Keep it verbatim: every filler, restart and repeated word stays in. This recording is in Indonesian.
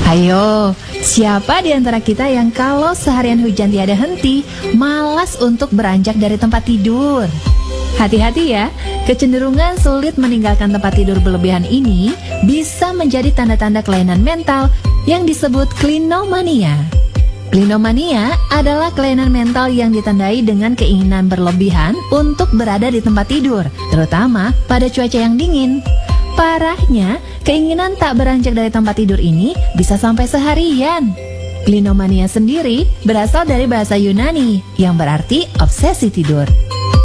Ayo, siapa di antara kita yang kalau seharian hujan tiada henti, malas untuk beranjak dari tempat tidur? Hati-hati ya, kecenderungan sulit meninggalkan tempat tidur berlebihan ini bisa menjadi tanda-tanda kelainan mental yang disebut klinomania. Klinomania adalah kelainan mental yang ditandai dengan keinginan berlebihan untuk berada di tempat tidur, terutama pada cuaca yang dingin. Parahnya, keinginan tak beranjak dari tempat tidur ini bisa sampai seharian. Klinomania sendiri berasal dari bahasa Yunani yang berarti obsesi tidur.